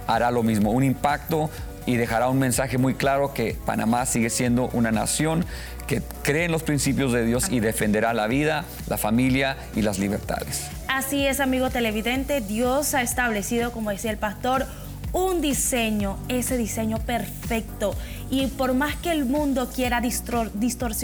hará lo mismo, un impacto, y dejará un mensaje muy claro que Panamá sigue siendo una nación que cree en los principios de Dios y defenderá la vida, la familia y las libertades. Así es, amigo televidente, Dios ha establecido, como decía el pastor, un diseño, ese diseño perfecto. Y por más que el mundo quiera distorsionar